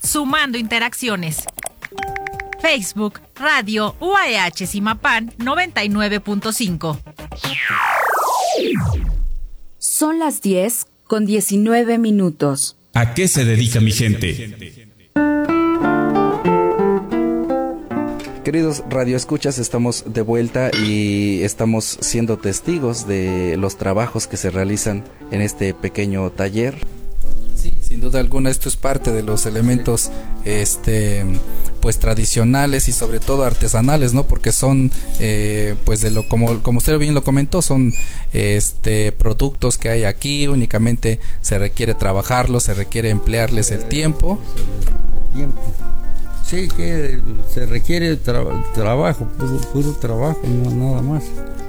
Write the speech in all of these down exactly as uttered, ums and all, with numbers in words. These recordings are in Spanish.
sumando interacciones. Facebook, Radio U A E H Zimapán noventa y nueve punto cinco. Son las diez con diecinueve minutos. ¿A qué se dedica mi gente? Queridos radioescuchas, estamos de vuelta y estamos siendo testigos de los trabajos que se realizan en este pequeño taller. Sí, sin duda alguna esto es parte de los elementos este pues tradicionales y sobre todo artesanales, ¿no? Porque son eh, pues de lo como como usted bien lo comentó, son este productos que hay aquí, únicamente se requiere trabajarlos, se requiere emplearles el tiempo. Tiempo. Sí, que se requiere tra- trabajo, puro, puro trabajo, no nada más.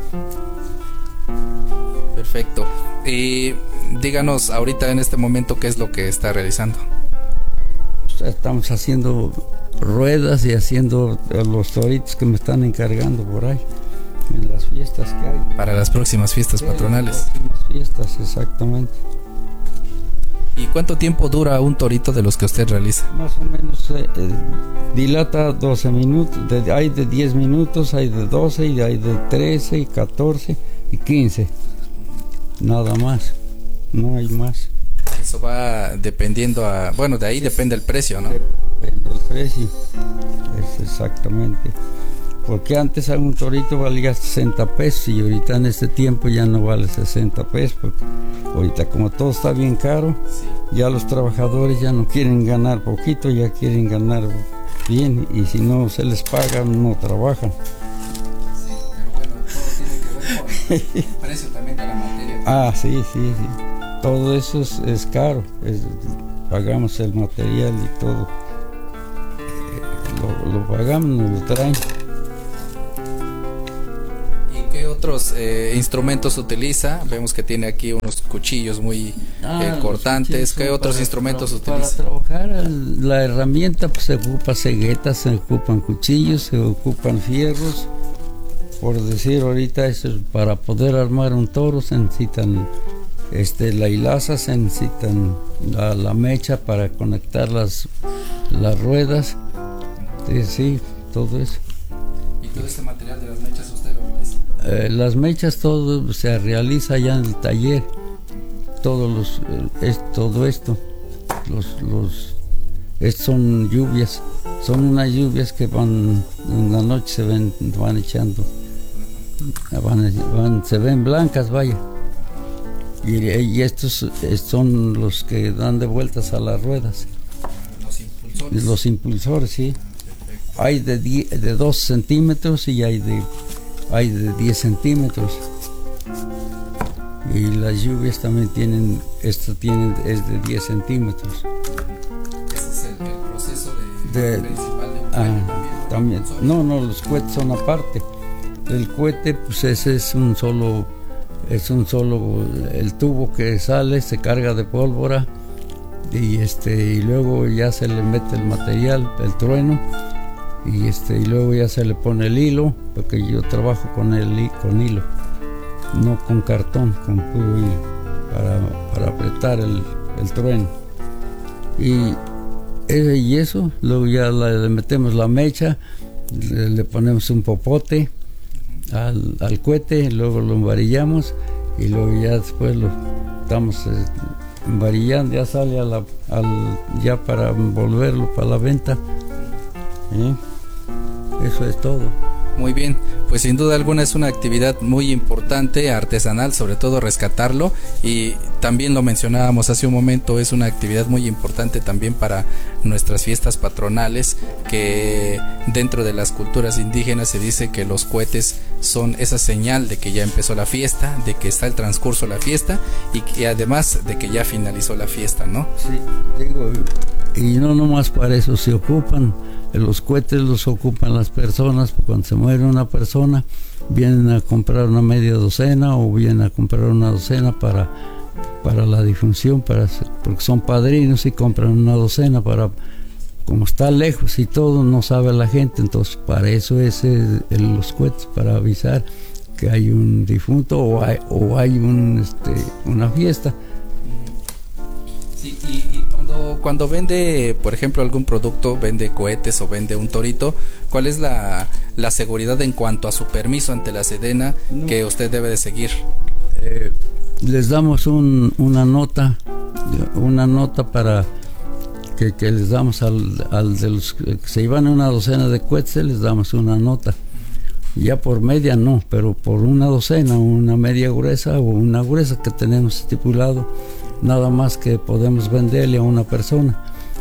Perfecto. Y díganos ahorita en este momento qué es lo que está realizando. Estamos haciendo ruedas y haciendo los toritos que me están encargando por ahí, en las fiestas que hay. Para las próximas fiestas sí, patronales. Las próximas fiestas, exactamente. ¿Y cuánto tiempo dura un torito de los que usted realiza? Más o menos eh, eh, dilata doce minutos, de, hay de diez minutos, hay de doce, y hay de trece, y catorce, y quince. Nada más, no hay más. Eso va dependiendo a... Bueno, de ahí sí, depende el precio, ¿no? Depende el precio, es exactamente. Porque antes un torito valía sesenta pesos y ahorita en este tiempo ya no vale sesenta pesos, porque ahorita como todo está bien caro, sí, ya los trabajadores ya no quieren ganar poquito, ya quieren ganar bien, y si no se les paga no trabajan. Sí, pero bueno, todo tiene que ver con el precio también de la materia. Ah, sí, sí, sí. Todo eso es, es caro, es, pagamos el material y todo, lo, lo pagamos, nos lo traen. ¿Qué otros eh, instrumentos utiliza? Vemos que tiene aquí unos cuchillos muy ah, eh, cortantes. ¿Qué otros para, instrumentos para, utiliza? Para trabajar la herramienta pues, se ocupa ceguetas, se ocupan cuchillos, se ocupan fierros. Por decir ahorita eso, para poder armar un toro se necesitan este, la hilaza, se necesitan la, la mecha para conectar las, las ruedas. Sí, sí, todo eso. ¿Y todo este material de las mechas usted lo realiza? Eh, las mechas todo se realiza ya en el taller, todos los eh, es, todo esto los los estos son lluvias, son unas lluvias que van en la noche se ven van echando van, van se ven blancas, vaya, y, y estos son los que dan de vueltas a las ruedas, los impulsores, los impulsores, sí. Hay de die, de dos centímetros y hay de hay de diez centímetros, y las lluvias también tienen, esto tienen, es de diez centímetros. Ese es el, el proceso de, de, principal de un ah, también, también. No, no, los cohetes son aparte. El cohete, pues ese es un solo, es un solo, el tubo que sale, se carga de pólvora, y este, y luego ya se le mete el material, el trueno, y este y luego ya se le pone el hilo, porque yo trabajo con el con hilo, no con cartón, con puro hilo, para, para apretar el, el trueno, y, y eso, luego ya le metemos la mecha, le, le ponemos un popote al, al cohete, luego lo emvarillamos, y luego ya después lo estamos eh, emvarillando, ya sale a la, al, ya para envolverlo para la venta. ¿Eh? Eso es todo. Muy bien, pues sin duda alguna es una actividad muy importante, artesanal, sobre todo rescatarlo, y también lo mencionábamos hace un momento, es una actividad muy importante también para nuestras fiestas patronales, que dentro de las culturas indígenas se dice que los cohetes son esa señal de que ya empezó la fiesta, de que está el transcurso de la fiesta, y que además de que ya finalizó la fiesta, ¿no? Sí, digo, y no nomás para eso se ocupan. Los cohetes los ocupan las personas, cuando se muere una persona, vienen a comprar una media docena o vienen a comprar una docena para, para la difunción, para, porque son padrinos y compran una docena para, como está lejos y todo, no sabe la gente, entonces para eso es el, el, los cohetes, para avisar que hay un difunto o hay, o hay un, este, una fiesta. Sí, y, y cuando Cuando, cuando vende, por ejemplo, algún producto, vende cohetes o vende un torito, ¿cuál es la, la seguridad en cuanto a su permiso ante la Sedena no. que usted debe de seguir? Eh, les damos un, una nota, una nota para que, que les damos al, al de los que se iban una docena de cohetes, les damos una nota. Ya por media no, pero por una docena, una media gruesa o una gruesa que tenemos estipulado, nada más que podemos venderle a una persona.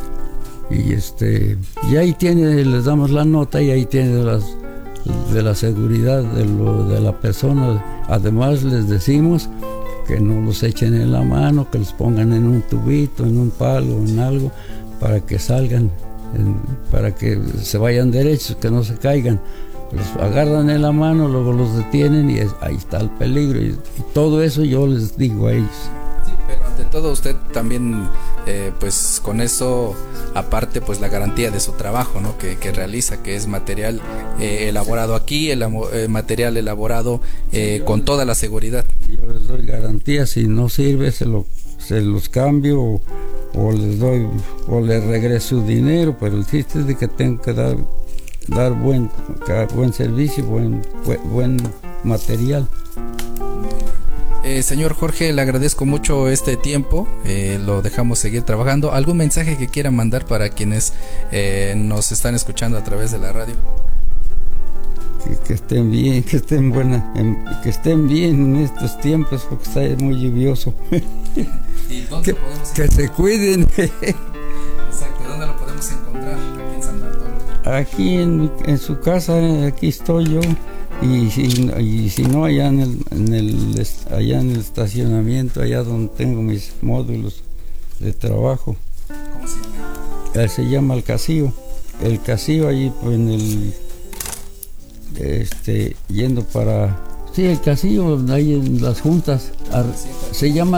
Y este, y ahí tiene, les damos la nota y ahí tiene de, las, de la seguridad de, lo, de la persona. Además les decimos que no los echen en la mano, que los pongan en un tubito, en un palo, en algo, para que salgan, en, para que se vayan derechos, que no se caigan. Los agarran en la mano, luego los detienen y es, ahí está el peligro. Y, y todo eso yo les digo a ellos. Sí, pero ante todo usted también, eh, pues con eso, aparte pues la garantía de su trabajo, ¿no? Que, que realiza, que es material eh, elaborado aquí, el eh, material elaborado eh, con toda la seguridad. Yo les doy garantía, si no sirve se, lo, se los cambio o, o les doy o les regreso su dinero, pero el chiste es de que tengo que dar dar buen buen servicio, buen buen material. Eh, señor Jorge, le agradezco mucho este tiempo, eh, lo dejamos seguir trabajando. ¿Algún mensaje que quiera mandar para quienes eh, nos están escuchando a través de la radio? Que, que estén bien, que estén buena, que estén bien en estos tiempos porque está muy lluvioso. ¿Y dónde que, lo podemos que se cuiden. Exacto, ¿dónde lo podemos encontrar aquí en San Bartolo? Aquí en, en su casa, aquí estoy yo, y si, y si no allá en, el, en el allá en el estacionamiento, allá donde tengo mis módulos de trabajo. ¿Cómo se llama? Él se llama el Casillo, el Casillo allí pues, en el este yendo para sí el Casillo ahí en las juntas, se llama